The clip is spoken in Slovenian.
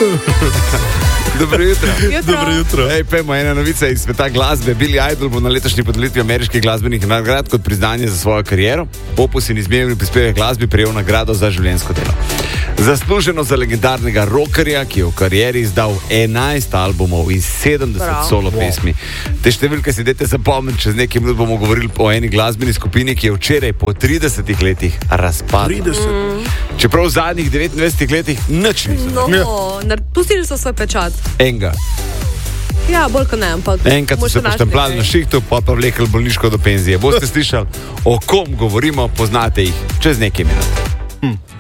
Dobro jutro. Dobro jutro. Ej, pejmo, ena novica iz sveta glasbe. Billy Idol bo na letošnji podelitvi ameriških glasbenih nagrad kot priznanje za svojo kariero. Opus in izjemni prispevek glasbi prejel nagrado za življenjsko delo. Zasluženo za legendarnega rockerja, ki je v karieri izdal 11 albumov in 70 solo pesmi. Te številke si dajte zapomniti, čez nekaj minut bomo govorili o eni glasbeni skupini, ki je včeraj po 30 letih razpadla. Čeprav v zadnjih 29 letih nič niso. Pustili so svoj pečat. Enga. Ja, bolj kot ne, ampak... Enkrat so se poštempljali na šihtu, pa vlekli bolniško do penzije. Boste slišali, o kom govorimo, poznate jih čez nekaj minut.